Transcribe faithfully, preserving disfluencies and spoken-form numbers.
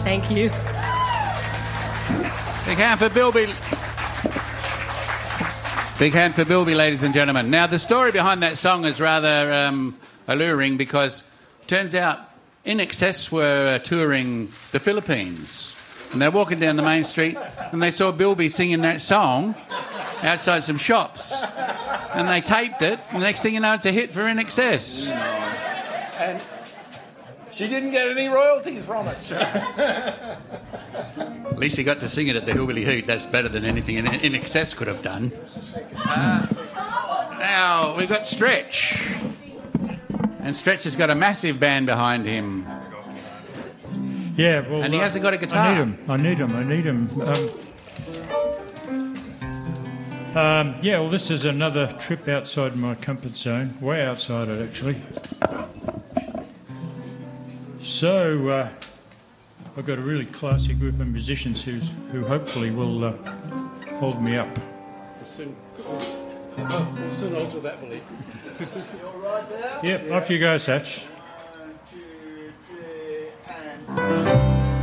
Thank you. Big hand for Bilby. Big hand for Bilby, ladies and gentlemen. Now, the story behind that song is rather um, alluring because it turns out I N X S were touring the Philippines. And they're walking down the main street and they saw Bilby singing that song outside some shops. And they taped it. And the next thing you know, it's a hit for I N X S. And she didn't get any royalties from it. At least he got to sing it at the Hillbilly Hoot. That's better than anything I N X S could have done. Uh, now, we've got Stretch. And Stretch has got a massive band behind him. Yeah, well... And he uh, hasn't got a guitar. I need him, I need him, I need him. Um, um, yeah, well, this is another trip outside my comfort zone. Way outside it, actually. So, uh, I've got a really classy group of musicians who's, who hopefully will uh, hold me up. We'll soon, we'll soon alter that belief. Yep, off you go, Satch.